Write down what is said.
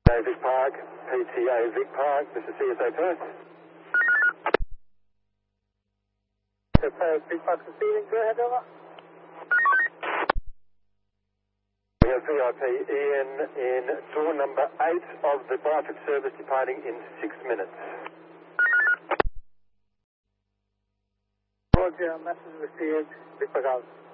Vic Park, PTA Vic Park, this is CSA Perth. Vic Park receiving, go ahead, over. We have VIP Ian in door number 8 of the Bartlett service departing in 6 minutes. Roger, message received, Vic Park out.